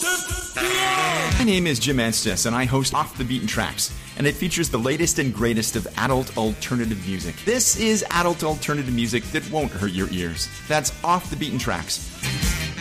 My name is Jim Estes, and I host Off the Beaten Tracks, and it features the latest and greatest of adult alternative music. This is adult alternative music that won't hurt your ears. That's Off the Beaten Tracks.